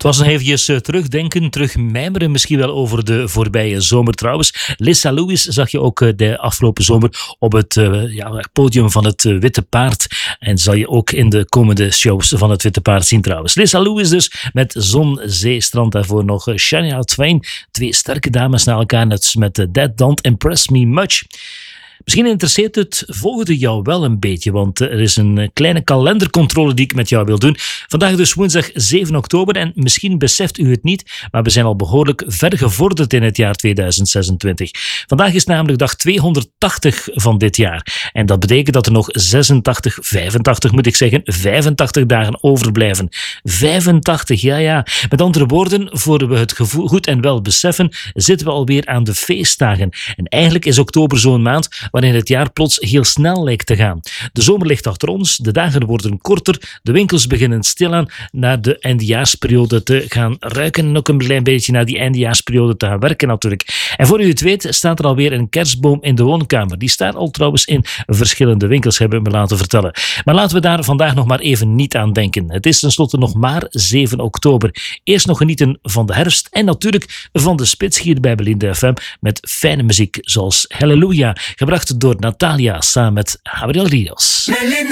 Het was nog eventjes terugdenken, terugmijmeren misschien wel over de voorbije zomer trouwens. Lisa Lewis zag je ook de afgelopen zomer op het podium van het Witte Paard. En zal je ook in de komende shows van het Witte Paard zien trouwens. Lisa Lewis dus met Zon, Zee, Strand. Daarvoor nog Shania Twain. Twee sterke dames na elkaar net met That Don't Impress Me Much. Misschien interesseert het volgende jou wel een beetje, want er is een kleine kalendercontrole die ik met jou wil doen. Vandaag dus woensdag 7 oktober en misschien beseft u het niet, maar we zijn al behoorlijk ver gevorderd in het jaar 2026. Vandaag is namelijk dag 280 van dit jaar. En dat betekent dat er nog 85 dagen overblijven. 85, ja. Met andere woorden, voor we het gevoel goed en wel beseffen, zitten we alweer aan de feestdagen. En eigenlijk is oktober zo'n maand waarin het jaar plots heel snel lijkt te gaan. De zomer ligt achter ons, de dagen worden korter, de winkels beginnen stilaan naar de eindejaarsperiode te gaan ruiken en ook een klein beetje naar die eindejaarsperiode te gaan werken natuurlijk. En voor u het weet staat er alweer een kerstboom in de woonkamer. Die staat al trouwens in verschillende winkels, hebben we me laten vertellen. Maar laten we daar vandaag nog maar even niet aan denken. Het is tenslotte nog maar 7 oktober. Eerst nog genieten van de herfst en natuurlijk van de spits hier bij Belinda FM met fijne muziek zoals Halleluja, gebracht door Natalia samen met Gabriel Rios.